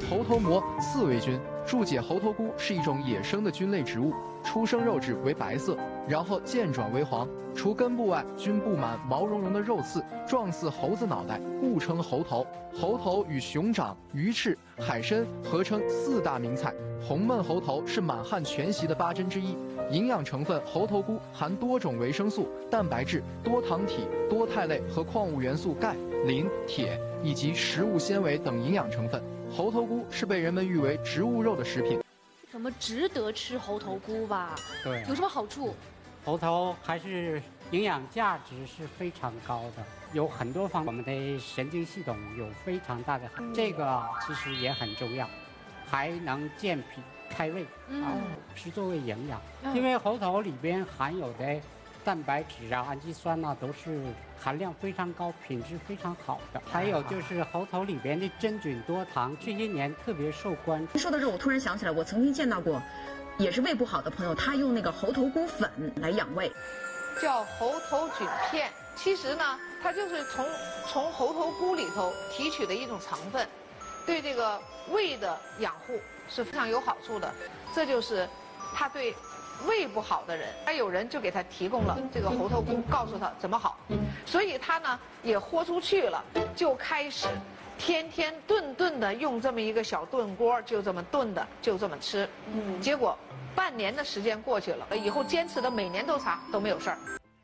猴头蘑刺猬菌。注解：猴头菇是一种野生的菌类植物，出生肉质为白色，然后渐转为黄。除根部外，均布满毛茸茸的肉刺，状似猴子脑袋，故称猴头。猴头与熊掌、鱼翅、海参合称4大名菜。红焖猴头是满汉全席的8珍之一。营养成分：猴头菇含多种维生素、蛋白质、多糖体、多肽类和矿物元素钙、磷、铁以及食物纤维等营养成分。猴头菇是被人们誉为植物肉的食品。 什么值得吃猴头菇吧？ 对， 有什么好处？ 猴头还是营养价值是非常高的，有很多方面，我们的神经系统有非常大的，这个其实也很重要，还能健脾开胃是作为营养，因为猴头里边含有的蛋白质啊、氨基酸啊，都是含量非常高、品质非常好的。还有就是猴头里边的真菌多糖，这些年特别受关注。 说到这，我突然想起来，我曾经见到过，也是胃不好的朋友，他用那个猴头菇粉来养胃， 叫猴头菌片。其实呢，它就是从猴头菇里头提取的一种成分，对这个胃的养护是非常有好处的。这就是它对胃不好的人，还有人就给他提供了这个猴头菇，告诉他怎么好，所以他呢也豁出去了，就开始天天顿的用这么一个小炖锅，就这么炖的，就这么吃。结果半年的时间过去了，以后坚持的每年都擦都没有事儿。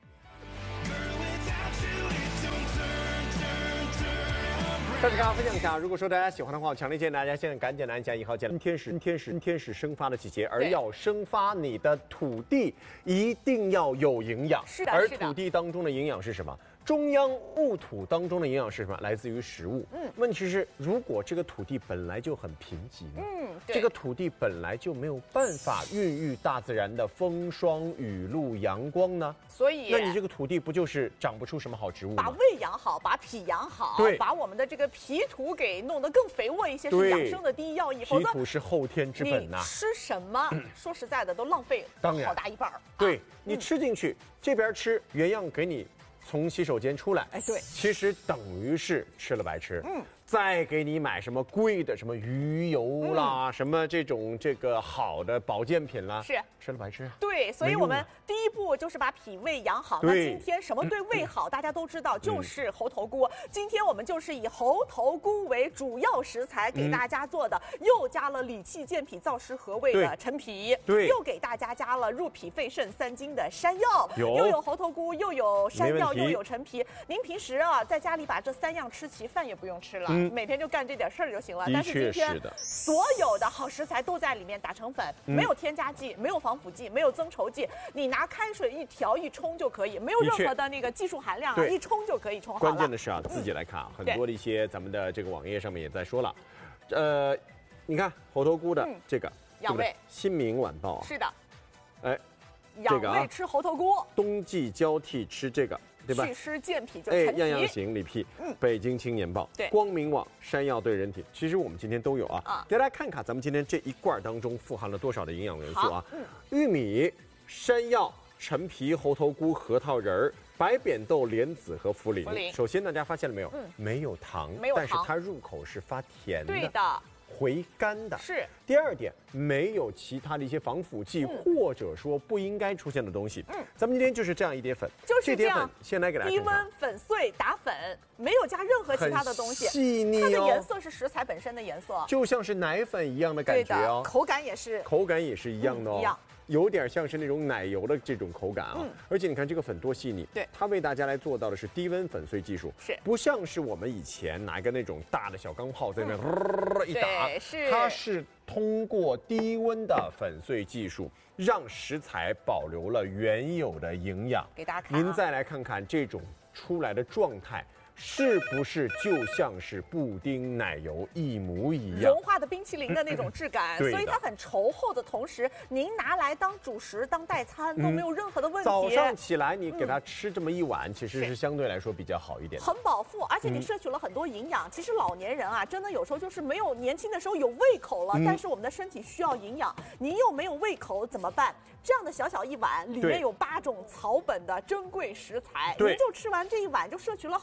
再次跟大家分享一下，如果说大家喜欢的话，我强烈建议大家现在赶紧按下1号键。今天是生发的季节，而要生发你的土地一定要有营养。 是的， 而土地当中的营养是什么？中央戊土当中的营养是什么？来自于食物。问题是，如果这个土地本来就很贫瘠呢？这个土地本来就没有办法孕育大自然的风霜、雨露、阳光呢？ 所以， 那你这个土地不就是长不出什么好植物吗？ 把胃养好，把脾养好， 对， 把我们的这个脾土给弄得更肥沃一些，是养生的第一要义。 脾土是后天之本呐。 你吃什么？说实在的，都浪费好大一半。 对，你吃进去，这边吃原样给你从洗手间出来， 哎，对， 其实等于是吃了白吃。再给你买什么贵的什么鱼油啦，什么这个好的保健品啦， 是吃了白吃。 对，所以我们第一步就是把脾胃养好。那今天什么对胃好，大家都知道，就是猴头菇。今天我们就是以猴头菇为主要食材给大家做的，又加了理气健脾、燥湿和胃的陈皮， 对， 又给大家加了入脾肺肾3经的山药，又有猴头菇，又有山药，又有陈皮。您平时啊在家里把这3样吃齐，饭也不用吃了。每天就干这点事儿就行了。但是今天所有的好食材都在里面打成粉，没有添加剂，没有防腐剂，没有增稠剂，你拿开水一调一冲就可以，没有任何的那个技术含量啊，一冲就可以冲好了。 关键的是啊，自己来看啊，很多的一些咱们的这个网页上面也在说了，你看猴头菇的这个养胃， 新民晚报是的， 哎， 养胃吃猴头菇，冬季交替吃这个。对吧？ 祛湿健脾就陈皮， 样样行理屁。北京青年报、 对， 光明网、山药对人体，其实我们今天都有啊。给大家看看咱们今天这一罐当中富含了多少的营养元素啊？玉米、山药、陈皮、猴头菇、核桃仁儿、白扁豆、莲子和茯苓。首先大家发现了没有？没有糖，但是它入口是发甜的。 对的。 回甘的是第二点，没有其他的一些防腐剂，或者说不应该出现的东西。咱们今天就是这样一碟粉， 就是这碟粉，先来给大家看低温粉碎打粉，没有加任何其他的东西， 细腻它的颜色是食材本身的颜色， 就像是奶粉一样的感觉哦， 口感也是一样的哦， 一样。 有点像是那种奶油的这种口感啊，而且你看这个粉多细腻， 对， 它为大家来做到的是低温粉碎技术， 是不像是我们以前拿一个那种大的小钢炮在那一打，它是通过低温的粉碎技术，让食材保留了原有的营养。 给大家看， 您再来看看这种出来的状态。是不是就像是布丁奶油一模一样？ 融化的冰淇淋的那种质感，所以它很稠厚的同时，您拿来当主食、当代餐都没有任何的问题。 早上起来你给它吃这么一碗，其实是相对来说比较好一点， 很饱腹，而且你摄取了很多营养。其实老年人啊，真的有时候就是没有年轻的时候有胃口了，但是我们的身体需要营养，您又没有胃口怎么办？这样的小小一碗里面有8种草本的珍贵食材，您就吃完这一碗就摄取了很多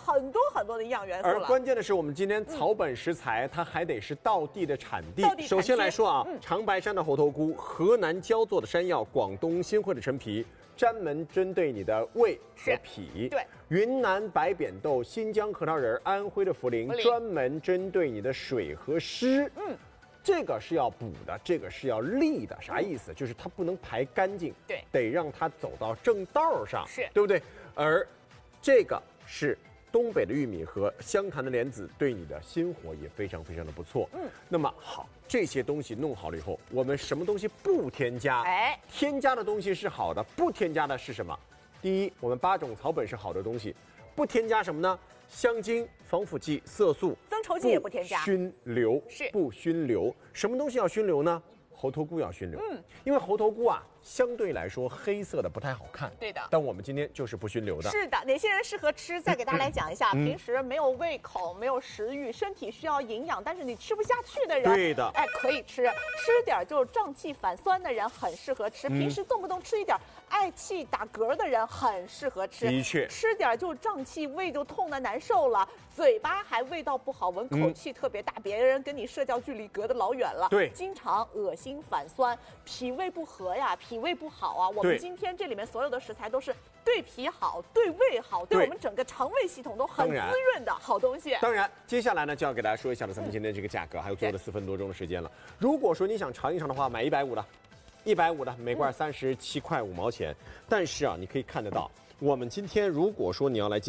很多的营养元素了。 而关键的是，我们今天草本食材，它还得是道地的产地。首先来说啊，长白山的猴头菇，河南焦作的山药，广东新会的陈皮，专门针对你的胃和脾。 对， 云南白扁豆，新疆核桃仁，安徽的茯苓，专门针对你的水和湿。这个是要补的，这个是要利的，啥意思？就是它不能排干净， 对， 得让它走到正道上， 是对不对？而这个是东北的玉米和湘潭的莲子，对你的心火也非常非常的不错。那么好，这些东西弄好了以后，我们什么东西不添加？添加的东西是好的，不添加的是什么？第一，我们8种草本是好的东西，不添加什么呢？香精、防腐剂、色素、 增稠剂也不添加， 熏流是不熏流？什么东西要熏流呢？猴头菇要熏流，因为猴头菇啊，相对来说黑色的不太好看， 对的。 但我们今天就是不熏流的。 是的，哪些人适合吃？再给大家来讲一下。平时没有胃口、没有食欲，身体需要营养，但是你吃不下去的人， 对的， 可以吃点就是胀气反酸的人很适合吃。平时动不动吃一点嗳气打嗝的人很适合吃。 的确， 吃点就胀气、胃就痛的难受了，嘴巴还味道不好，闻口气特别大，别人跟你社交距离隔得老远了。 对， 经常恶心反酸，脾胃不和呀，脾胃不好啊。我们今天这里面所有的食材都是对脾好、对胃好、对我们整个肠胃系统都很滋润的好东西。 当然，接下来呢就要给大家说一下了，咱们今天这个价格，还有最后的4分多钟的时间了。如果说你想尝一尝的话，买150的，150的，每罐37块5毛钱。但是啊，你可以看得到，我们今天如果说你要来